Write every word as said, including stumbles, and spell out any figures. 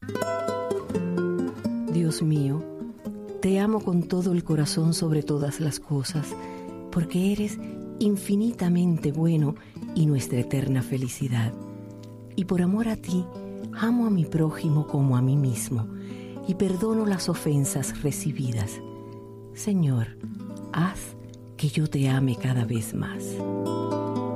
Dios mío, te amo con todo el corazón sobre todas las cosas, porque eres infinitamente bueno y nuestra eterna felicidad. Y por amor a ti, amo a mi prójimo como a mí mismo, y perdono las ofensas recibidas. Señor, haz que yo te ame cada vez más.